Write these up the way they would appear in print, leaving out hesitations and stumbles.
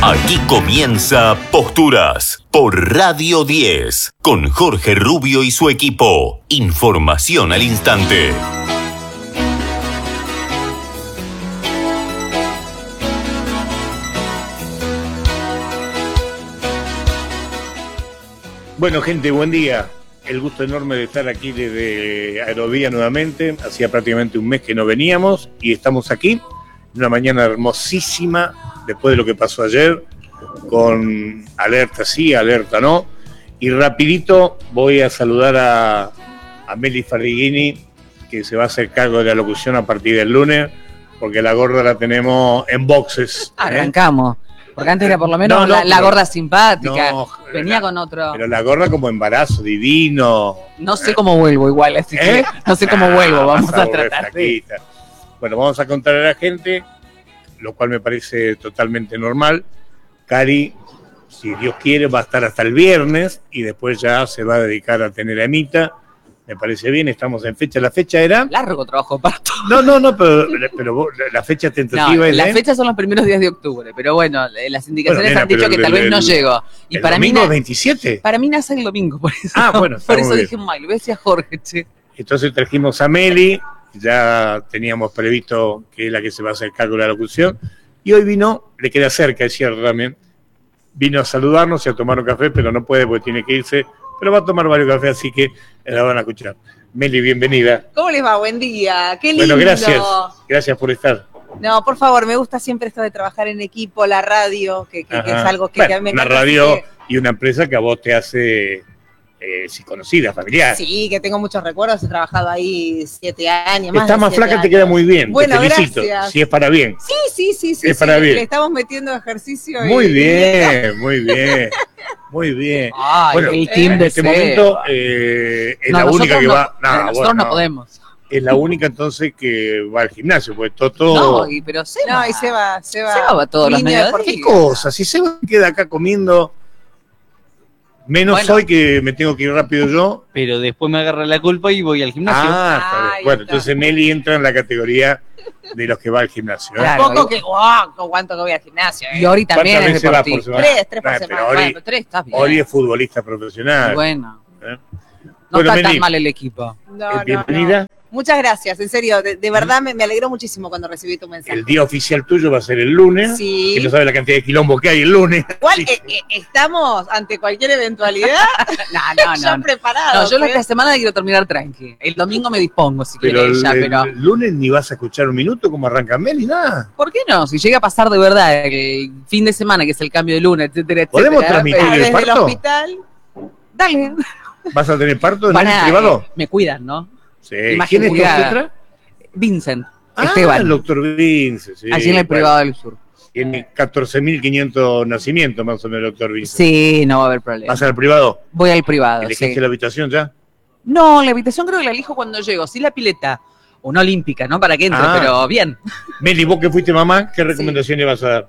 Aquí comienza Posturas por Radio 10 con Jorge Rubio y su equipo. Información al instante. Bueno, gente, buen día. El gusto enorme de estar aquí desde Aerovía nuevamente. Hacía prácticamente un mes que no veníamos y estamos aquí. Una mañana hermosísima, después de lo que pasó ayer, con alerta sí, alerta no. Y rapidito voy a saludar a Meli Farrigini, que se va a hacer cargo de la locución a partir del lunes, porque la gorda la tenemos en boxes. Arrancamos. Porque antes era por lo menos la gorda simpática. No, venía con otro. Pero la gorda como embarazo divino. No sé cómo vuelvo igual, así que no sé cómo vuelvo, vamos a tratar. Bueno, vamos a contar a la gente, lo cual me parece totalmente normal. Cari, si Dios quiere, va a estar hasta el viernes y después ya se va a dedicar a tener a Emita. Me parece bien, estamos en fecha. ¿La fecha era? Largo trabajo para todo. No, pero la fecha tentativa es... Las fechas son los primeros días de octubre, pero bueno, las indicaciones han dicho que tal vez no llego. Y ¿El para domingo mí 27? Para mí nace el domingo, por eso. Bueno, por eso dije mal, lo decía Jorge, che. Entonces trajimos a Meli, ya teníamos previsto que es la que se va a hacer cargo de la locución, y hoy vino, le queda cerca, es cierto también, vino a saludarnos y a tomar un café, pero no puede porque tiene que irse, pero va a tomar varios cafés, así que la van a escuchar. Meli, bienvenida. ¿Cómo les va? Buen día. Qué lindo. Bueno, gracias por estar. No, por favor, me gusta siempre esto de trabajar en equipo, la radio, que es algo que a mí me encanta. Una radio y una empresa que a vos te hace conocida, familiar. Sí, que tengo muchos recuerdos, he trabajado ahí 7 años. Estás más flaca, te queda muy bien. Bueno, te felicito. Gracias. Si es para bien. Sí. Es para bien. Le estamos metiendo ejercicio. Muy bien. Muy bien. Ay, bueno, el team de este momento es la única que va. Nosotros no podemos. Es la única entonces que va al gimnasio, pues Toto. No, pero Seba. No, y Seba va todos los medios. ¿Qué cosa? Si Seba queda acá comiendo. Menos hoy que me tengo que ir rápido yo. Pero después me agarra la culpa y voy al gimnasio. Está bien. Bueno, entonces Meli entra en la categoría de los que va al gimnasio. Claro, poco que, cuánto que voy al gimnasio. Y Ori también es deportista. 3 por semana. Ori, 3 está bien. Ori es futbolista profesional. Bueno. No está Meli, tan mal el equipo. Bienvenida. Muchas gracias, en serio, de verdad me alegró muchísimo cuando recibí tu mensaje. El día oficial tuyo va a ser el lunes, sí. Que no sabe la cantidad de quilombo que hay el lunes. Igual estamos ante cualquier eventualidad ya preparados. No, yo la semana quiero terminar tranqui. El domingo me dispongo si quiere ella, pero... El lunes ni vas a escuchar un minuto como arranca Meli, nada. ¿Por qué no? Si llega a pasar de verdad el fin de semana, que es el cambio de lunes, etcétera, ¿podemos transmitir el desde parto? El hospital. Dale. ¿Vas a tener parto en el privado? Me cuidan, ¿no? Sí. ¿Quién es tu obstetra? Vincent. Esteban. El doctor Vincent. Sí, allí en el privado del sur. Tiene 14.500 nacimientos más o menos el doctor Vincent. Sí, no va a haber problema. ¿Vas al privado? Voy al privado, ¿Elegiste la habitación ya? No, la habitación creo que la elijo cuando llego. Sí, la pileta. Una olímpica, ¿no? Para que entre, pero bien. Meli, vos que fuiste mamá, ¿qué recomendaciones vas a dar?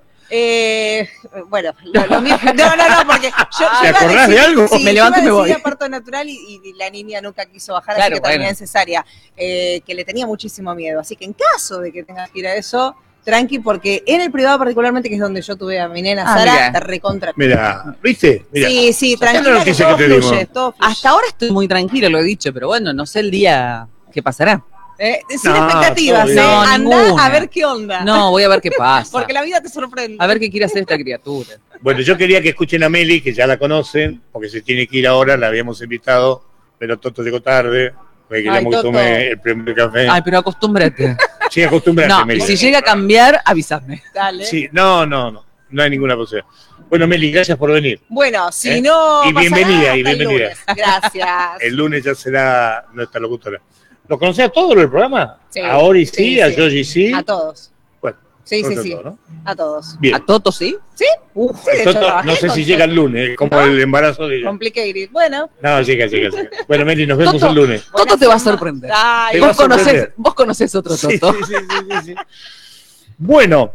Bueno, lo mío, no, porque yo ¿te acordás de algo? Sí, me levanto y me voy. Parto natural y la niña nunca quiso bajar, claro, así que terminé en cesárea, que le tenía muchísimo miedo. Así que en caso de que tengas que ir a eso, tranqui, porque en el privado particularmente, que es donde yo tuve a mi nena Sara, te recontra. Mira, ¿viste? Mirá. Sí, tranquila, que todo fluye, todo fluye. Hasta ahora estoy muy tranquila, lo he dicho, pero bueno, no sé el día que pasará. Sin expectativas, andá a ver qué onda. No, voy a ver qué pasa. Porque la vida te sorprende. A ver qué quiere hacer esta criatura. Bueno, yo quería que escuchen a Meli, que ya la conocen, porque se tiene que ir ahora, la habíamos invitado, pero Toto llegó tarde, porque queríamos que tome el primer café. Ay, pero acostúmbrate. Sí, acostúmbrate, no, Meli. Y si llega a cambiar, avísame. Dale. Sí, no hay ninguna posibilidad. Bueno, Meli, gracias por venir. Bueno, si no y bienvenida, y bienvenida. Gracias. El lunes ya será nuestra locutora. ¿Lo conocés a todos el programa? Sí. A Ori sí, a Yogi sí. A todos. Bueno, sí. todo, ¿no? A todos. Bien. ¿A Toto sí? ¿Sí? Toto, no sé si llega el lunes, como el embarazo de ella. Complicated. Bueno. No, llega. Bueno, Meli, nos vemos el lunes. Toto te va a sorprender. Ay, vos conocés otro Toto. Sí. Bueno,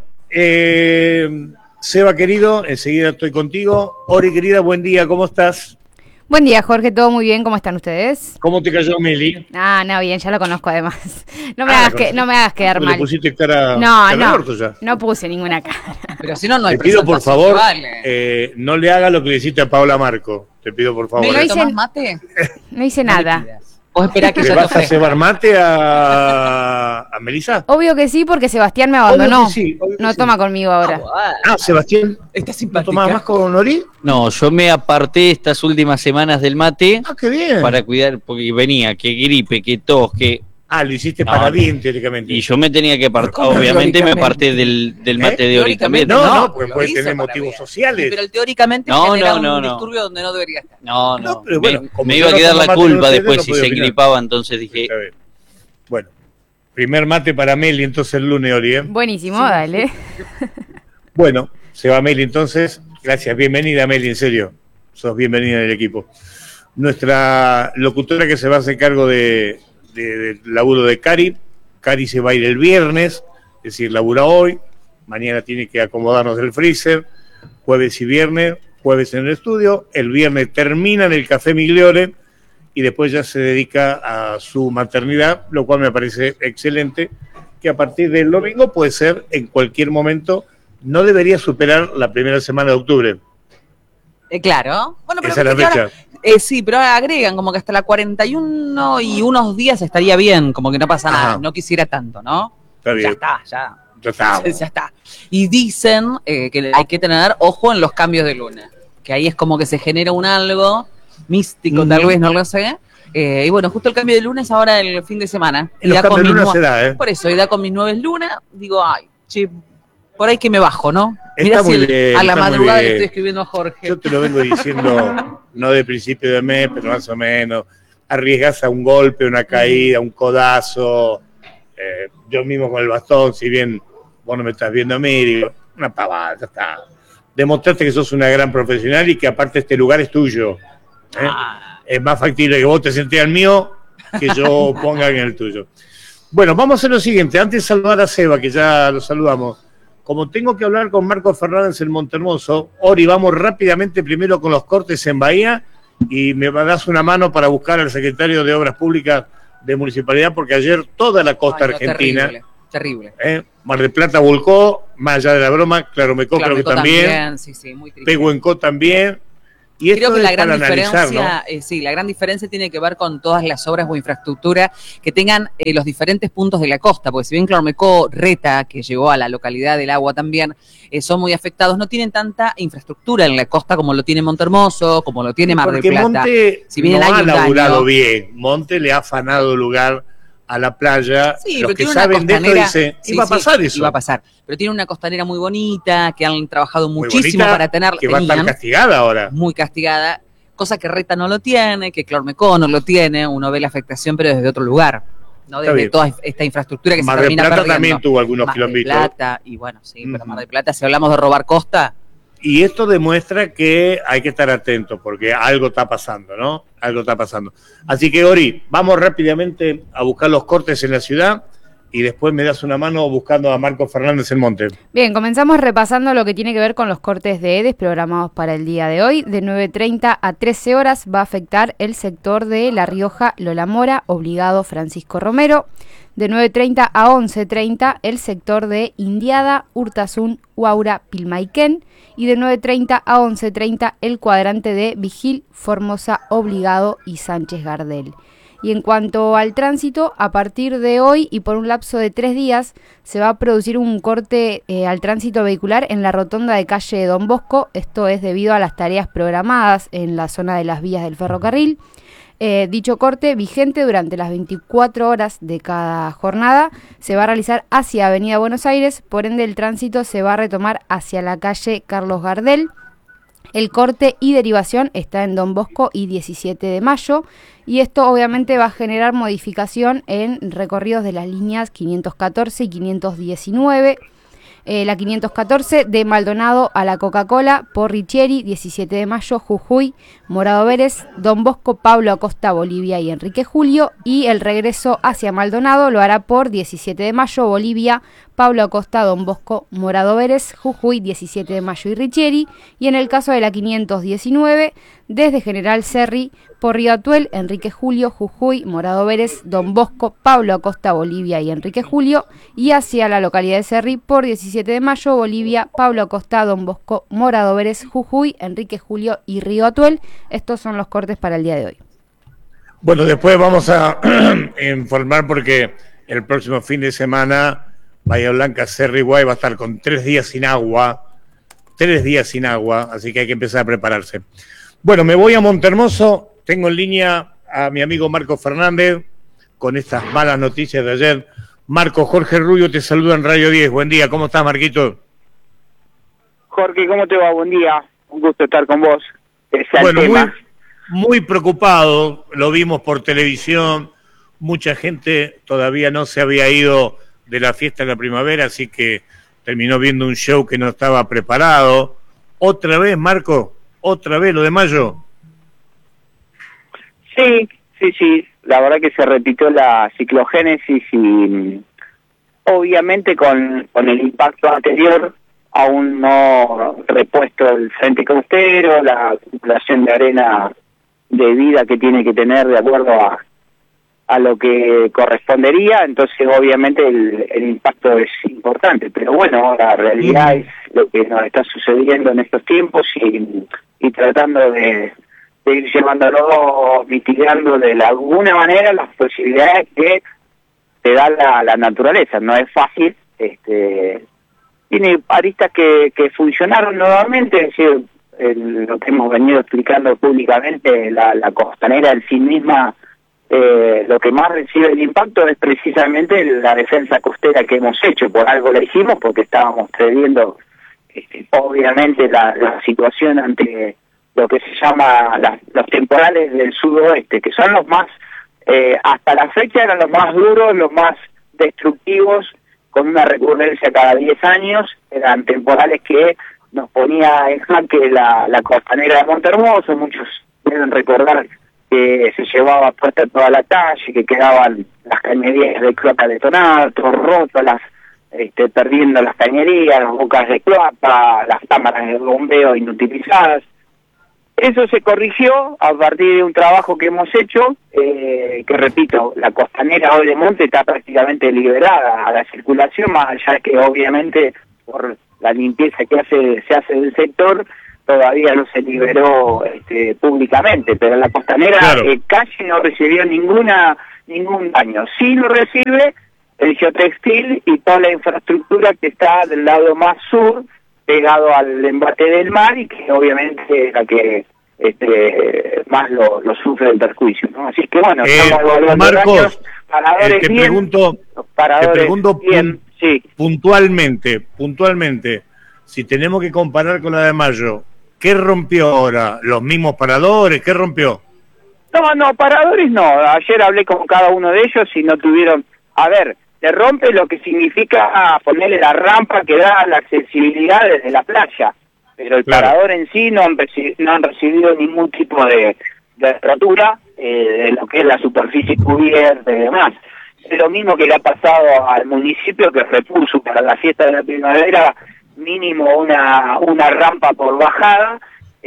Seba querido, enseguida estoy contigo. Ori querida, buen día, ¿cómo estás? Buen día, Jorge, todo muy bien, ¿cómo están ustedes? ¿Cómo te cayó Meli? No, bien, ya lo conozco además. No me hagas quedar mal. ¿Le pusiste cara No, orto ya? no puse ninguna cara. Pero si no, no hay Te pido por presentación, favor, vale. no le haga lo que le hiciste a Paula Marco. Te pido por favor. No hice- ¿Tomás mate? No hice No le nada. pidas. Vos esperá que ¿Le ya te vas a ofrezca. cebar mate a Melissa? Obvio que sí, porque Sebastián me abandonó. Obvio que sí, obvio que No sí. toma conmigo ahora. Sebastián, Está ¿no simpática. tomás más con Ori? No, yo me aparté estas últimas semanas del mate Qué bien. para cuidar, porque venía que gripe, que tos, que... Lo hiciste No, para no. bien, teóricamente. Y yo me tenía que apartar, ¿Cómo obviamente me teóricamente? aparté del mate de Ori también. Teóricamente No, porque lo puede hizo tener para motivos bien. sociales. Pero él teóricamente No, genera no, un no. disturbio donde no debería estar. No, No, pero bueno, como me yo iba a no quedar tomo la mate con culpa ustedes, después no si podía se opinar. gripaba, entonces dije... Está bien. Bueno, primer mate para Meli entonces el lunes, Ori, ¿eh? Buenísimo, dale. Bueno, se va Meli entonces. Gracias, bienvenida Meli, en serio. Sos bienvenida en el equipo. Nuestra locutora que se va a hacer cargo del laburo de Cari. Cari se va a ir el viernes, es decir, labura hoy. Mañana tiene que acomodarnos el freezer. Jueves y viernes, jueves en el estudio. El viernes termina en el Café Migliore y después ya se dedica a su maternidad, lo cual me parece excelente, que a partir del domingo puede ser en cualquier momento. No debería superar la primera semana de octubre. Claro. Bueno, pero Esa es la viste que fecha. ahora, sí, pero ahora agregan como que hasta la 41 y unos días estaría bien, como que no pasa nada. Ajá. No quisiera tanto, ¿no? Está bien. Ya está, ya. Ya está. Ya está. Y dicen que hay que tener ojo en los cambios de luna, que ahí es como que se genera un algo místico, tal vez, no lo sé. Y bueno, justo el cambio de luna es ahora el fin de semana. En los cambios de luna se da, ¿eh? Por eso, y da con mis 9 lunas, digo, ay, che, por ahí que me bajo, ¿no? Está Mirá si muy bien, a la está muy madrugada le bien. estoy escribiendo a Jorge. Yo te lo vengo diciendo, no de principio de mes, pero más o menos. Arriesgás a un golpe, una caída, un codazo. Yo mismo con el bastón, si bien vos no me estás viendo a mí, digo, una pavada, ya está. Demostraste que sos una gran profesional y que aparte este lugar es tuyo. Es más factible que vos te sentés al mío que yo ponga en el tuyo. Bueno, vamos a hacer lo siguiente. Antes de saludar a Seba, que ya lo saludamos. Como tengo que hablar con Marcos Fernández en Montehermoso, Ori, vamos rápidamente primero con los cortes en Bahía y me das una mano para buscar al secretario de Obras Públicas de Municipalidad, porque ayer toda la costa Ay, no, argentina, terrible. Mar del Plata volcó, más allá de la broma, Claromecó creo que también, Sí, muy triste. Pehuenco también. Y Creo esto que la es gran para analizar, diferencia, ¿no? sí, la gran diferencia tiene que ver con todas las obras o infraestructura que tengan los diferentes puntos de la costa, porque si bien Claromecó, Reta, que llegó a la localidad del Agua también, son muy afectados, no tienen tanta infraestructura en la costa como lo tiene Montehermoso, como lo tiene Mar del Porque Plata. Monte Si bien no hay ha un laburado daño. bien. Monte le ha afanado lugar a la playa. Sí, Los pero que tiene una saben de esto costanera. dicen, Sí, iba a sí, pasar eso. Iba a pasar. Pero tiene una costanera muy bonita, que han trabajado Muy muchísimo bonita, para tenerla. que va a estar Tenían, castigada ahora. muy castigada, cosa que Reta no lo tiene, que Claromecó no lo tiene, uno ve la afectación pero desde otro lugar, no Está desde bien. toda esta infraestructura que Mar se del termina Plata perdiendo. también tuvo algunos Mar del quilombitos. Plata, y bueno, sí, pero Ujú. Mar del Plata, si hablamos de robar costa, Y esto demuestra que hay que estar atentos, porque algo está pasando, ¿no? Algo está pasando. Así que, Ori, vamos rápidamente a buscar los cortes en la ciudad y después me das una mano buscando a Marcos Fernández en Monte. Bien, comenzamos repasando lo que tiene que ver con los cortes de EDES programados para el día de hoy. De 9:30 a 13 horas va a afectar el sector de La Rioja, Lola Mora, obligado Francisco Romero. De 9:30 a 11:30 el sector de Indiada, Urtasun, Huaura, Pilmaiquén. Y de 9:30 a 11:30 el cuadrante de Vigil, Formosa, Obligado y Sánchez Gardel. Y en cuanto al tránsito, a partir de hoy y por un lapso de 3 días se va a producir un corte al tránsito vehicular en la rotonda de calle Don Bosco. Esto es debido a las tareas programadas en la zona de las vías del ferrocarril. Dicho corte, vigente durante las 24 horas de cada jornada, se va a realizar hacia Avenida Buenos Aires, por ende el tránsito se va a retomar hacia la calle Carlos Gardel. El corte y derivación está en Don Bosco y 17 de Mayo, y esto obviamente va a generar modificación en recorridos de las líneas 514 y 519. La 514 de Maldonado a la Coca-Cola por Richieri, 17 de Mayo, Jujuy, Morado Vélez, Don Bosco, Pablo Acosta, Bolivia y Enrique Julio, y el regreso hacia Maldonado lo hará por 17 de Mayo, Bolivia, Pablo Acosta, Don Bosco, Morado Vélez, Jujuy, 17 de Mayo y Richieri. Y en el caso de la 519, desde General Serri por Río Atuel, Enrique Julio, Jujuy, Morado Vélez, Don Bosco, Pablo Acosta, Bolivia y Enrique Julio. Y hacia la localidad de Serri por 17 de Mayo, Bolivia, Pablo Acosta, Don Bosco, Morado Vélez, Jujuy, Enrique Julio y Río Atuel. Estos son los cortes para el día de hoy. Bueno, después vamos a informar porque el próximo fin de semana Bahía Blanca, Cerro Iguay va a estar con 3 días sin agua, así que hay que empezar a prepararse. Bueno, me voy a Montehermoso, tengo en línea a mi amigo Marco Fernández con estas malas noticias de ayer. Marco, Jorge Rubio te saluda en Radio 10, buen día, ¿cómo estás, Marquito? Jorge, ¿cómo te va? Buen día, un gusto estar con vos. Bueno, muy preocupado, lo vimos por televisión, mucha gente todavía no se había ido de la fiesta de la primavera, así que terminó viendo un show que no estaba preparado. ¿Otra vez, Marco? ¿Otra vez lo de mayo? Sí, la verdad que se repitió la ciclogénesis y obviamente con el impacto anterior, aún no repuesto el frente costero, la acumulación de arena de vida que tiene que tener de acuerdo a lo que correspondería, entonces obviamente el impacto es importante, pero bueno, la realidad es lo que nos está sucediendo en estos tiempos y tratando de ir llevándolo, mitigando de alguna manera las posibilidades que te da la naturaleza. No es fácil, tiene aristas que funcionaron nuevamente, es decir, lo que hemos venido explicando públicamente, la costanera en sí misma, lo que más recibe el impacto es precisamente la defensa costera que hemos hecho. Por algo la hicimos, porque estábamos previendo obviamente la situación ante lo que se llama los temporales del sudoeste, que son los más, hasta la fecha eran los más duros, los más destructivos, con una recurrencia cada 10 años. Eran temporales que nos ponía en jaque la costanera de Montehermoso. Muchos deben recordar que se llevaba puesta toda la calle, que quedaban las cañerías de cloaca detonadas, rotas, perdiendo las cañerías, las bocas de cloaca, las cámaras de bombeo inutilizadas. Eso se corrigió a partir de un trabajo que hemos hecho, que repito, la costanera hoy de Monte está prácticamente liberada a la circulación, más allá de que obviamente por la limpieza que se hace del sector, todavía no se liberó públicamente, pero la costanera calle no recibió ningún daño. Sí lo recibe el geotextil y toda la infraestructura que está del lado más sur, pegado al embate del mar, y que obviamente es la que más lo sufre el perjuicio, ¿no? Así que bueno, estamos evaluando Marcos, daños, paradores te bien, pregunto bien, sí. puntualmente, si tenemos que comparar con la de mayo, ¿qué rompió ahora? ¿Los mismos paradores? ¿Qué rompió? No, paradores no. Ayer hablé con cada uno de ellos y no tuvieron... A ver, te rompe lo que significa ponerle la rampa que da la accesibilidad desde la playa, pero el parador en sí no han recibido ningún tipo de rotura de lo que es la superficie cubierta y demás. Es lo mismo que le ha pasado al municipio, que repuso para la fiesta de la primavera mínimo una rampa por bajada,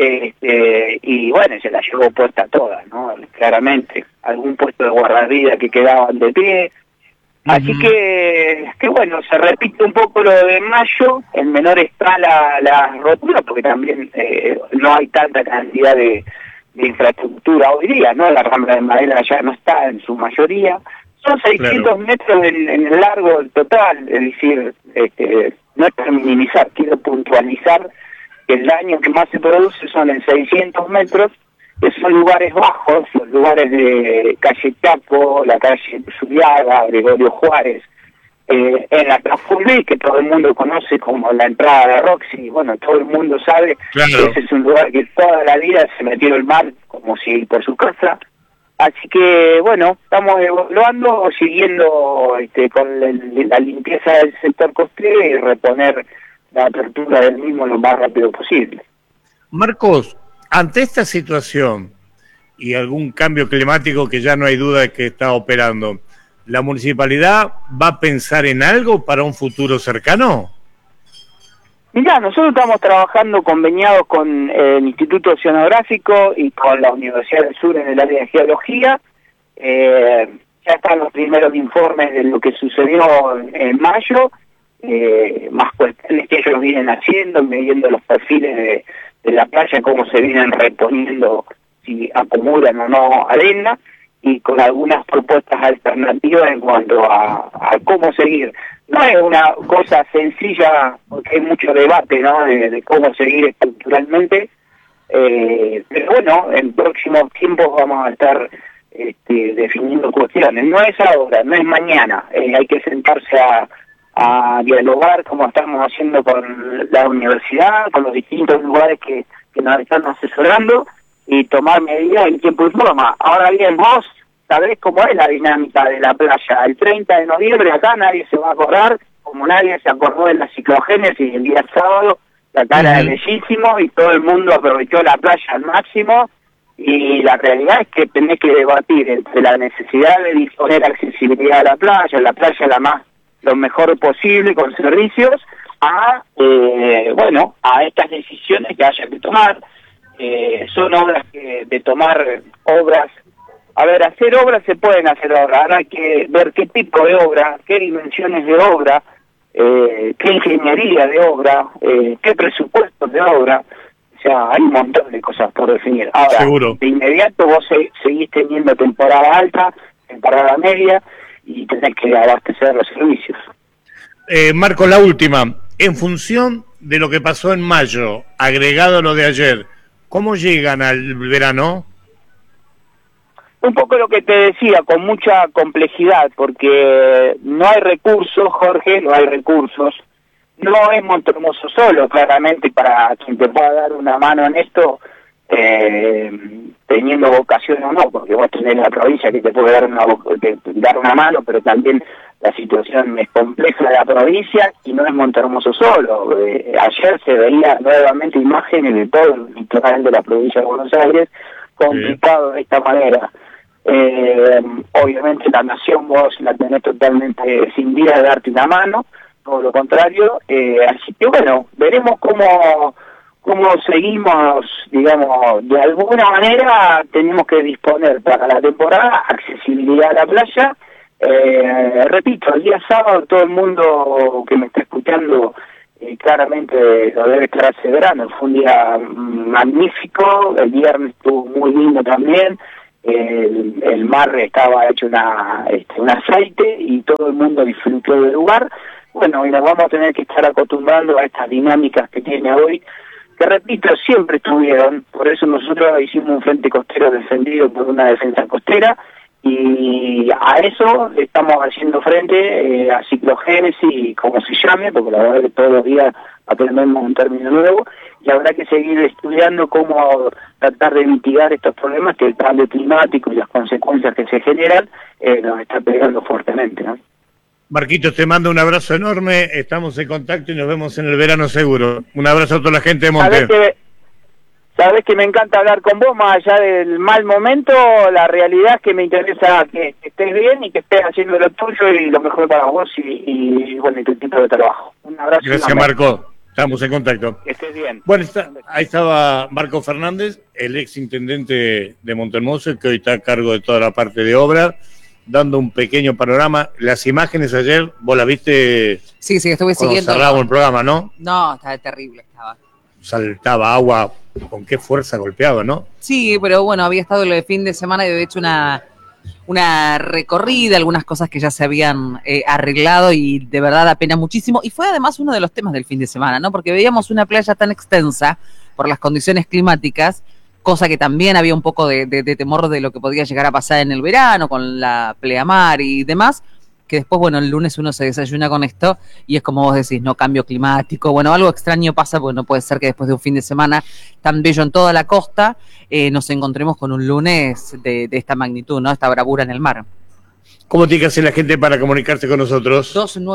y bueno, se la llevó puesta toda, ¿no? Claramente, algún puesto de guardavidas que quedaban de pie. Así que bueno, se repite un poco lo de mayo, en menor escala la rotura, porque también no hay tanta cantidad de infraestructura hoy día, ¿no? La rambla de madera ya no está en su mayoría. Son 600 metros en el largo total, es decir, no es para minimizar, quiero puntualizar que el daño que más se produce son en 600 metros, que son lugares bajos, los lugares de calle Chaco, la calle Zuriaga, Gregorio Juárez, en la Trafulví, que todo el mundo conoce como la entrada de Roxy. Bueno, todo el mundo sabe que ese es un lugar que toda la vida se metió el mar como si por su casa. Así que, bueno, estamos evaluando, siguiendo con la limpieza del sector costero y reponer la apertura del mismo lo más rápido posible. Marcos, ante esta situación y algún cambio climático que ya no hay duda de que está operando, ¿La municipalidad va a pensar en algo para un futuro cercano? Mirá, nosotros estamos trabajando conveniados con el Instituto Oceanográfico y con la Universidad del Sur en el área de geología. Ya están los primeros informes de lo que sucedió en mayo, más cuestiones que ellos vienen haciendo, midiendo los perfiles de la playa, cómo se vienen reponiendo, si acumulan o no arena, y con algunas propuestas alternativas en cuanto a cómo seguir. No es una cosa sencilla, porque hay mucho debate, ¿no?, de cómo seguir estructuralmente, pero bueno, en próximos tiempos vamos a estar definiendo cuestiones. No es ahora, no es mañana, hay que sentarse a dialogar como estamos haciendo con la universidad, con los distintos lugares que nos están asesorando, y tomar medidas en tiempo y forma. Ahora bien, vos sabés cómo es la dinámica de la playa. El 30 de noviembre acá nadie se va a acordar, como nadie se acordó de la ciclogénesis el día sábado, la cara es bellísimo y todo el mundo aprovechó la playa al máximo, y la realidad es que tenés que debatir entre la necesidad de disponer accesibilidad a la playa lo mejor posible con servicios, a estas decisiones que haya que tomar. Son obras de tomar obras. A ver, hacer obras se pueden hacer obras, ahora hay que ver qué tipo de obra, qué dimensiones de obra, qué ingeniería de obra, qué presupuestos de obra. O sea, hay un montón de cosas por definir. Ahora, seguro, de inmediato vos seguís teniendo temporada alta, temporada media, y tenés que abastecer los servicios. Marco, la última. En función de lo que pasó en mayo, agregado a lo de ayer, ¿cómo llegan al verano? Un poco lo que te decía, con mucha complejidad, porque no hay recursos, Jorge, no hay recursos. No es Montehermoso solo, claramente, para quien te pueda dar una mano en esto, teniendo vocación o no, porque vos tenés la provincia que te puede dar una mano, pero también la situación es compleja de la provincia y no es Montehermoso solo. Ayer se veía nuevamente imágenes de todo el litoral de la provincia de Buenos Aires, complicado de esta manera. Obviamente la nación vos la tenés totalmente sin vía de darte una mano, todo lo contrario, así que bueno, veremos cómo seguimos, digamos, de alguna manera tenemos que disponer para la temporada accesibilidad a la playa. Repito, el día sábado todo el mundo que me está escuchando claramente lo debe estar aseverando, fue un día magnífico, el viernes estuvo muy lindo también, el mar estaba hecho un aceite y todo el mundo disfrutó del lugar. Bueno, y nos vamos a tener que estar acostumbrando a estas dinámicas que tiene hoy, que repito, siempre estuvieron, por eso nosotros hicimos un frente costero defendido por una defensa costera, y a eso estamos haciendo frente a ciclogénesis, como se llame, porque la verdad es que todos los días aprendemos un término nuevo, y habrá que seguir estudiando cómo tratar de mitigar estos problemas que el cambio climático y las consecuencias que se generan nos está pegando fuertemente, ¿no? Marquitos, te mando un abrazo enorme, estamos en contacto y nos vemos en el verano seguro. Un abrazo a toda la gente de Monte. Sabés que me encanta hablar con vos, más allá del mal momento, la realidad es que me interesa que estés bien y que estés haciendo lo tuyo y lo mejor para vos y tu equipo de trabajo. Un abrazo. Gracias, Marco. Estamos en contacto. Que estés bien. Bueno, ahí estaba Marco Fernández, el ex intendente de Montehermoso, que hoy está a cargo de toda la parte de obra, dando un pequeño panorama. Las imágenes ayer, ¿vos las viste? Sí, estuve siguiendo. Cerramos el programa, ¿no? No, estaba terrible, saltaba agua, con qué fuerza golpeaba, ¿no? Sí, pero bueno, había estado lo de fin de semana y había hecho una recorrida, algunas cosas que ya se habían arreglado y de verdad da pena muchísimo. Y fue además uno de los temas del fin de semana, ¿no? Porque veíamos una playa tan extensa por las condiciones climáticas, cosa que también había un poco de temor de lo que podía llegar a pasar en el verano con la pleamar y demás, que después, bueno, el lunes uno se desayuna con esto y es como vos decís, no, cambio climático, bueno, algo extraño pasa, porque no puede ser que después de un fin de semana tan bello en toda la costa nos encontremos con un lunes de esta magnitud, ¿no? Esta bravura en el mar. ¿Cómo tiene que hacer la gente para comunicarse con nosotros?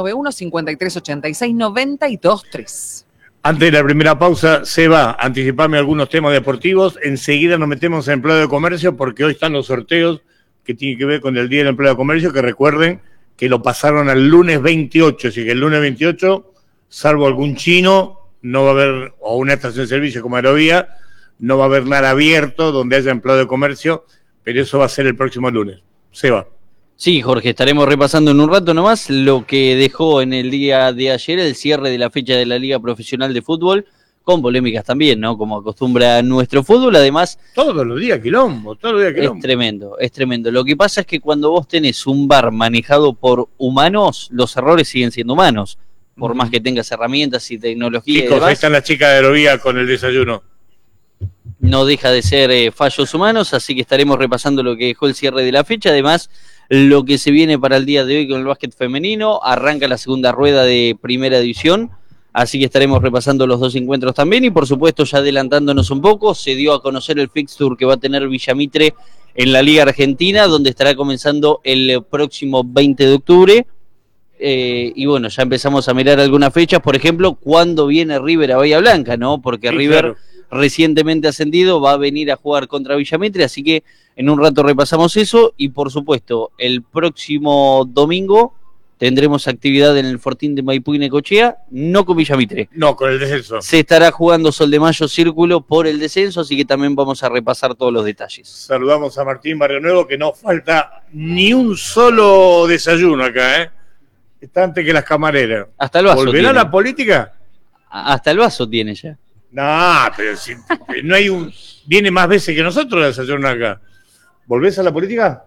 291-5386-92-3. Antes de la primera pausa, Seba, anticipame algunos temas deportivos. Enseguida nos metemos en empleo de comercio porque hoy están los sorteos que tienen que ver con el Día del Empleo de Comercio, que recuerden que lo pasaron al lunes 28, así que el lunes 28, salvo algún chino, no va a haber, o una estación de servicio como Aerovía, no va a haber nada abierto donde haya empleado de comercio, pero eso va a ser el próximo lunes. Seba. Sí, Jorge, estaremos repasando en un rato nomás lo que dejó en el día de ayer el cierre de la fecha de la Liga Profesional de Fútbol, con polémicas también, ¿no? Como acostumbra nuestro fútbol, además... Todos los días quilombo. Es tremendo, es tremendo. Lo que pasa es que cuando vos tenés un bar manejado por humanos, los errores siguen siendo humanos, por más que tengas herramientas y tecnología. Chicos, y demás, ahí están las chicas de Aerovía con el desayuno. no deja de ser fallos humanos, así que estaremos repasando lo que dejó el cierre de la fecha. Además, lo que se viene para el día de hoy con el básquet femenino, arranca la segunda rueda de primera división, así que estaremos repasando los dos encuentros también, y por supuesto ya adelantándonos un poco, se dio a conocer el fixture que va a tener Villamitre en la Liga Argentina, donde estará comenzando el próximo 20 de octubre, y bueno, ya empezamos a mirar algunas fechas, por ejemplo, cuándo viene River a Bahía Blanca, ¿no? Porque sí, River, claro, recientemente ascendido, va a venir a jugar contra Villamitre, así que en un rato repasamos eso, y por supuesto, el próximo domingo tendremos actividad en el Fortín de Maipú y Necochea, no con Villamitre. No, con el descenso. Se estará jugando Sol de Mayo Círculo por el descenso, así que también vamos a repasar todos los detalles. Saludamos a Martín Barrio Nuevo, que no falta ni un solo desayuno acá, ¿eh? Está antes que las camareras. Hasta el vaso ¿Volverá tiene la política? Hasta el vaso tiene ya. No, pero si no hay un... Viene más veces que nosotros el desayuno acá. ¿Volvés a la política?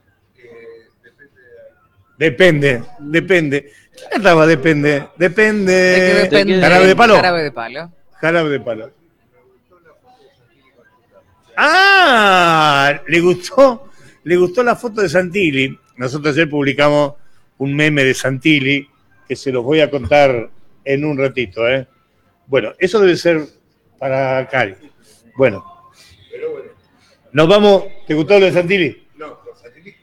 Depende. ¿Qué cantaba depende? Depende. ¿Jarabe de palo? Jarabe de palo. Jarabe de palo. ¡Ah! Le gustó la foto de Santilli. Nosotros ayer publicamos un meme de Santilli que se los voy a contar en un ratito, ¿eh? Bueno, eso debe ser para Cari. Bueno. Nos vamos. ¿Te gustó lo de Santilli? No, con Santilli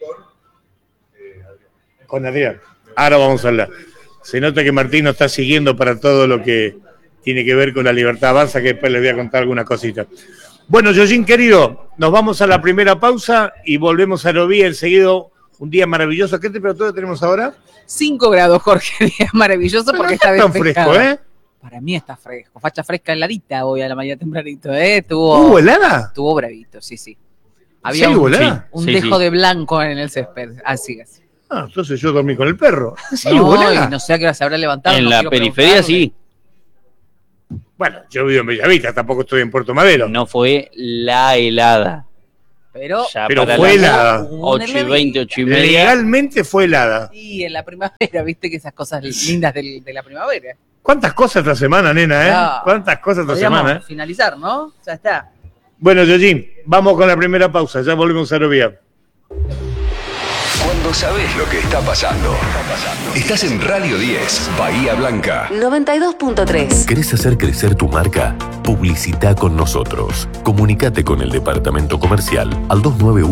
con Adrián. Ahora vamos a hablar. Se nota que Martín nos está siguiendo para todo lo que tiene que ver con la Libertad Avanza, que después les voy a contar algunas cositas. Bueno, Yoyin querido, nos vamos a la primera pausa y volvemos a Aerovía enseguida. Un día maravilloso. ¿Qué temperatura tenemos ahora? 5 grados, Jorge. Día maravilloso. Pero porque está tan fresco, ¿eh? Para mí está fresco. Facha fresca heladita hoy a la mañana tempranito, ¿eh? ¿Hubo helada? Estuvo bravito, sí. Había un dejo de blanco en el césped. Así es. Ah, entonces yo dormí con el perro. Sí, no sé a qué hora se habrá levantado. En la periferia sí. Bueno, yo vivo en Bellavista, tampoco estoy en Puerto Madero. No fue la helada. Pero fue helada. 8:20, 8:30. Legalmente fue helada. Sí, en la primavera, viste que esas cosas lindas de la primavera. ¿Cuántas cosas esta semana, nena, eh? No, ¿Cuántas cosas esta semana, eh? Finalizar, ¿no? Ya está. Bueno, Yoyin, vamos con la primera pausa. Ya volvemos a Aerovía. Cuando sabes lo que está pasando. Estás en Radio 10, Bahía Blanca. 92.3. ¿Querés hacer crecer tu marca? Publicita con nosotros. Comunicate con el departamento comercial al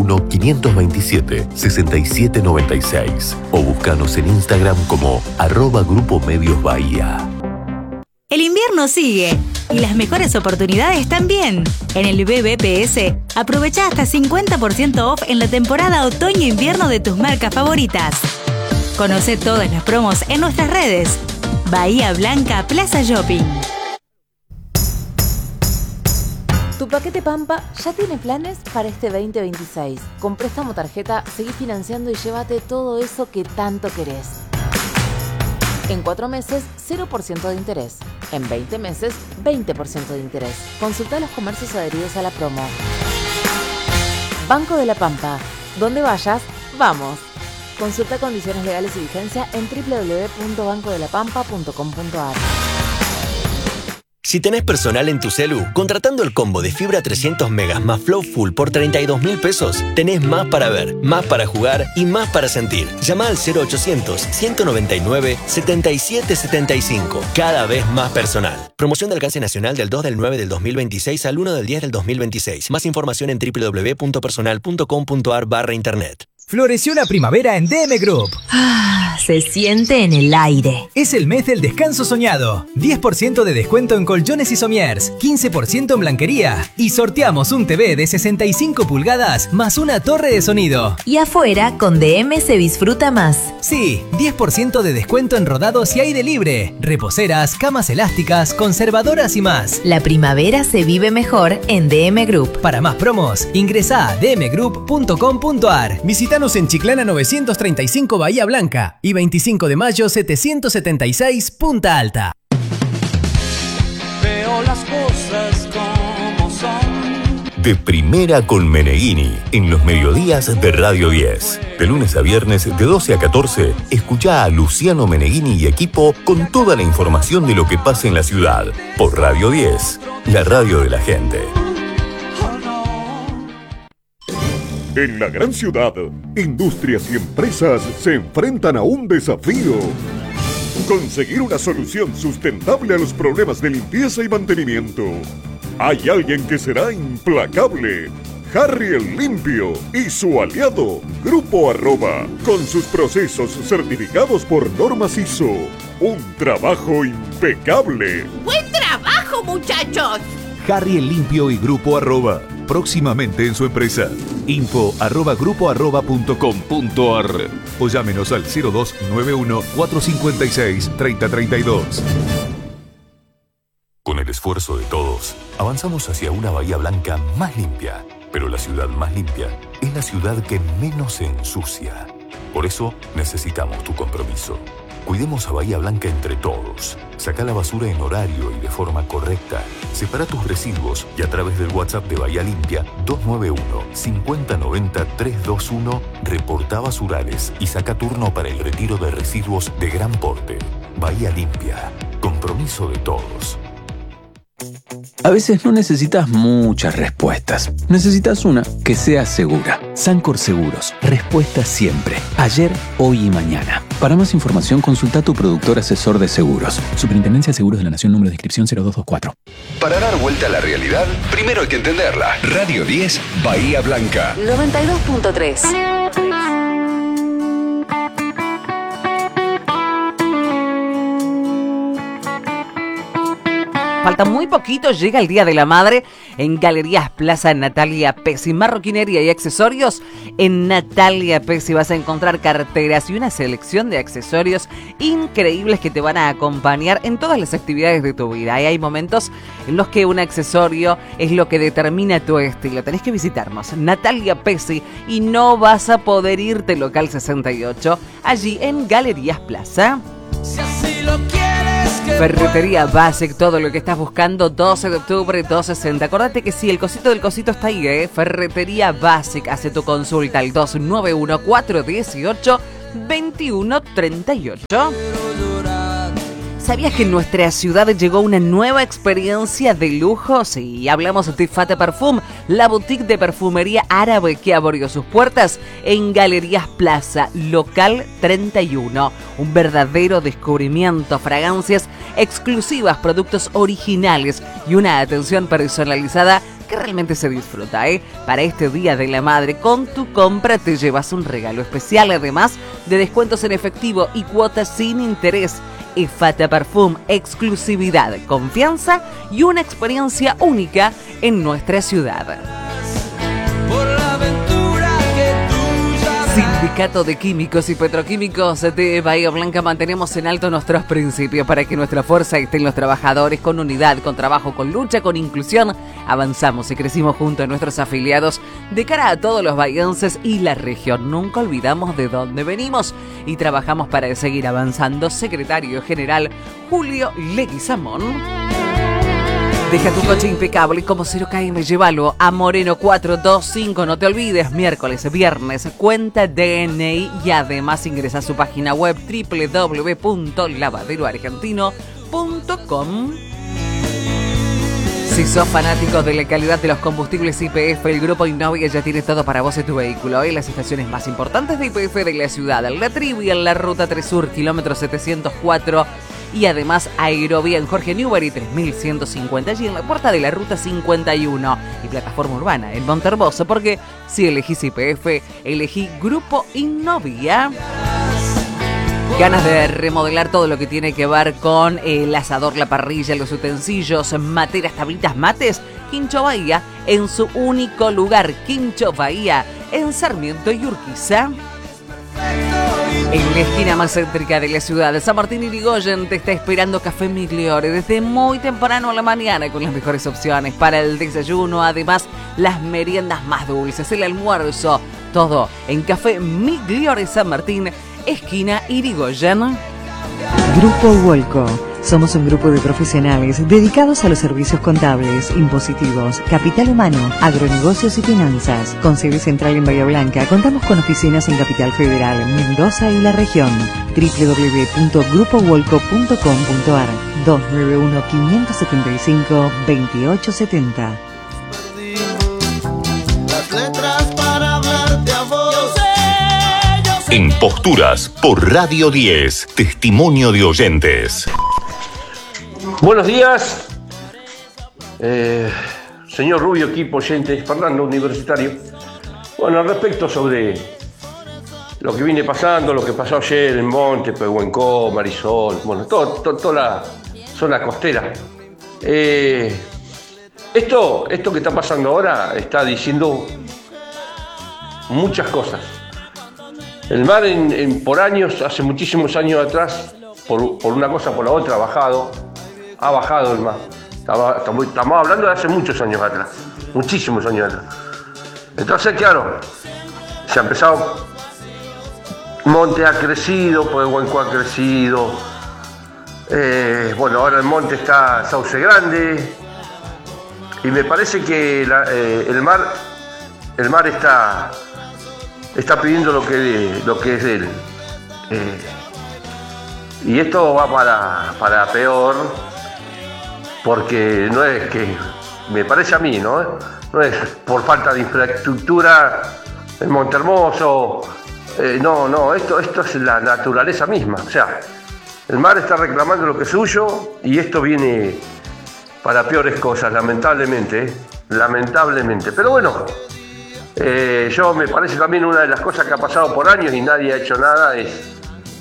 291-527-6796 o búscanos en Instagram como @Grupo Medios Bahía. El invierno sigue y las mejores oportunidades también. En el BBPS, aprovecha hasta 50% off en la temporada otoño-invierno de tus marcas favoritas. Conoce todas las promos en nuestras redes. Bahía Blanca Plaza Shopping. Tu paquete Pampa ya tiene planes para este 2026. Con préstamo tarjeta, seguí financiando y llévate todo eso que tanto querés. En 4 meses, 0% de interés. En 20 meses, 20% de interés. Consulta los comercios adheridos a la promo. Banco de la Pampa. Donde vayas, vamos. Consulta condiciones legales y vigencia en www.bancodelapampa.com.ar. Si tenés personal en tu celu, contratando el combo de fibra 300 megas más Flow Full por 32.000 pesos, tenés más para ver, más para jugar y más para sentir. Llama al 0800-199-7775. Cada vez más personal. Promoción de alcance nacional del 2 del 9 del 2026 al 1 del 10 del 2026. Más información en www.personal.com.ar/internet. Floreció la primavera en DM Group. Se siente en el aire. Es el mes del descanso soñado. 10% de descuento en colchones y somiers, 15% en blanquería. Y sorteamos un TV de 65 pulgadas más una torre de sonido. Y afuera, con DM se disfruta más. Sí, 10% de descuento en rodados y aire libre. Reposeras, camas elásticas, conservadoras y más. La primavera se vive mejor en DM Group. Para más promos, ingresa a dmgroup.com.ar. Visítanos en Chiclana 935 Bahía Blanca y 25 de mayo 776 Punta Alta. Veo las cosas como son. De Primera con Meneghini, en los mediodías de Radio 10. De lunes a viernes, de 12 a 14, escuchá a Luciano Meneghini y equipo con toda la información de lo que pasa en la ciudad. Por Radio 10, la radio de la gente. En la gran ciudad, industrias y empresas se enfrentan a un desafío. Conseguir una solución sustentable a los problemas de limpieza y mantenimiento. Hay alguien que será implacable. Harry el Limpio y su aliado, Grupo Arroba, con sus procesos certificados por normas ISO. Un trabajo impecable. ¡Buen trabajo, muchachos! Harry el Limpio y Grupo Arroba, próximamente en su empresa. info@grupoarroba.com.ar o llámenos al 0291 456 3032. Con el esfuerzo de todos, avanzamos hacia una Bahía Blanca más limpia. Pero la ciudad más limpia es la ciudad que menos se ensucia. Por eso necesitamos tu compromiso. Cuidemos a Bahía Blanca entre todos. Saca la basura en horario y de forma correcta. Separa tus residuos y a través del WhatsApp de Bahía Limpia 291-5090-321 reporta basurales y saca turno para el retiro de residuos de gran porte. Bahía Limpia. Compromiso de todos. A veces no necesitas muchas respuestas. Necesitas una que sea segura. Sancor Seguros. Respuesta siempre. Ayer, hoy y mañana. Para más información, consulta a tu productor asesor de seguros. Superintendencia de Seguros de la Nación, número de inscripción 0224. Para dar vuelta a la realidad, primero hay que entenderla. Radio 10, Bahía Blanca. 92.3. Falta muy poquito, llega el Día de la Madre en Galerías Plaza Natalia Pesi. Marroquinería y accesorios en Natalia Pesi. Vas a encontrar carteras y una selección de accesorios increíbles que te van a acompañar en todas las actividades de tu vida. Y hay momentos en los que un accesorio es lo que determina tu estilo. Tenés que visitarnos, Natalia Pesi, y no vas a poder irte local 68, allí en Galerías Plaza. Si así lo quieres. Ferretería Basic, todo lo que estás buscando, 12 de octubre, 260. Acordate que sí, el cosito del cosito está ahí, ¿eh? Ferretería Basic, hace tu consulta al 291-418-2138. ¿Sabías que en nuestra ciudad llegó una nueva experiencia de lujo? Sí, hablamos de Fata Parfum, la boutique de perfumería árabe que abrió sus puertas en Galerías Plaza, local 31. Un verdadero descubrimiento, fragancias exclusivas, productos originales y una atención personalizada que realmente se disfruta, ¿eh? Para este Día de la Madre, con tu compra te llevas un regalo especial, además de descuentos en efectivo y cuotas sin interés. Fata Parfum, exclusividad, confianza y una experiencia única en nuestra ciudad. Por la aventura que tú ya Sindicato de Químicos y Petroquímicos de Bahía Blanca, mantenemos en alto nuestros principios para que nuestra fuerza esté en los trabajadores, con unidad, con trabajo, con lucha, con inclusión. Avanzamos y crecimos junto a nuestros afiliados de cara a todos los bahienses y la región. Nunca olvidamos de dónde venimos y trabajamos para seguir avanzando. Secretario General Julio Leguizamón. Deja tu coche impecable como 0KM, llévalo a Moreno 425, no te olvides, miércoles, viernes, cuenta DNI y además ingresa a su página web www.lavaderoargentino.com. Si sos fanático de la calidad de los combustibles YPF, el grupo Innovia ya tiene todo para vos y tu vehículo. En las estaciones más importantes de YPF de la ciudad, La Tribu y en la Ruta 3 Sur, kilómetro 704, y además Aerovía en Jorge Newbery 3150 y en la puerta de la ruta 51 y plataforma urbana en Monte Hermoso, porque si elegís YPF, elegí Grupo Innovia. Ganas de remodelar todo lo que tiene que ver con el asador, la parrilla, los utensilios, materas, tablitas, mates. Quincho Bahía en su único lugar. Quincho Bahía en Sarmiento y Urquiza. En la esquina más céntrica de la ciudad, San Martín Irigoyen te está esperando Café Migliore desde muy temprano a la mañana con las mejores opciones para el desayuno, además las meriendas más dulces, el almuerzo, todo en Café Migliore San Martín, esquina Irigoyen. Grupo Wolco. Somos un grupo de profesionales dedicados a los servicios contables, impositivos, capital humano, agronegocios y finanzas. Con sede central en Bahía Blanca, contamos con oficinas en Capital Federal, Mendoza y la región. www.grupowolco.com.ar 291-575-2870. En Posturas, por Radio 10, testimonio de oyentes. Buenos días, señor Rubio, equipo oyente, Fernando, universitario. Bueno, al respecto sobre lo que viene pasando, lo que pasó ayer en Monte, Pehuenco, Marisol, bueno, toda la zona costera. Esto que está pasando ahora está diciendo muchas cosas. El mar por años, hace muchísimos años atrás, por una cosa por la otra, ha bajado el mar. Estamos hablando de hace muchos años atrás, muchísimos años atrás. Entonces, claro, se ha empezado, Monte ha crecido, Pehuenco ha crecido, bueno, ahora el Monte está Sauce Grande, y me parece que el mar está pidiendo lo que es de él. Y esto va para peor, porque no es que, me parece a mí, no es por falta de infraestructura en Monte Hermoso, no, esto es la naturaleza misma. O sea, el mar está reclamando lo que es suyo y esto viene para peores cosas, lamentablemente. Pero bueno, yo me parece también una de las cosas que ha pasado por años y nadie ha hecho nada es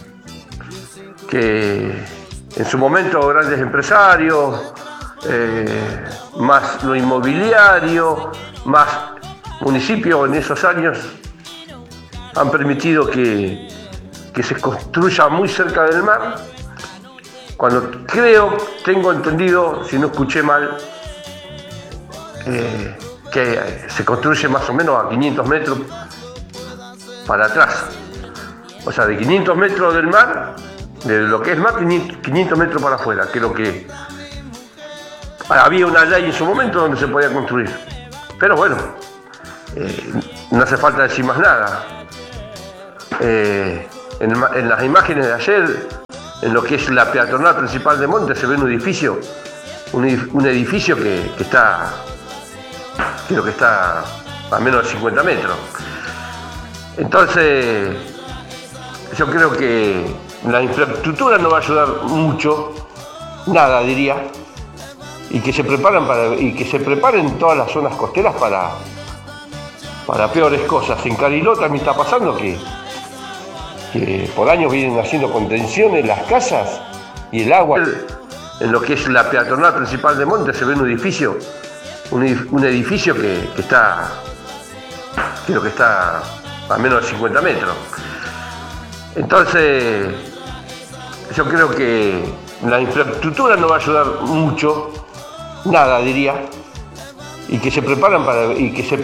que en su momento grandes empresarios, más lo inmobiliario, más municipios en esos años han permitido que se construya muy cerca del mar, cuando tengo entendido, si no escuché mal, que se construye más o menos a 500 metros para atrás. O sea, de 500 metros del mar, de lo que es mar, 500 metros para afuera, que es lo que había una ley en su momento donde se podía construir. Pero bueno, no hace falta decir más nada. En las imágenes de ayer, en lo que es la peatonal principal de Monte, se ve un edificio que está, creo que está a menos de 50 metros. Entonces, yo creo que la infraestructura no va a ayudar mucho, nada diría, y que se preparen todas las zonas costeras para peores cosas. En Cariló también está pasando que por años vienen haciendo contenciones las casas y el agua. En lo que es la peatonal principal de Monte se ve un edificio que está, creo que está a menos de 50 metros. Entonces, yo creo que la infraestructura no va a ayudar mucho, nada diría, y que se preparen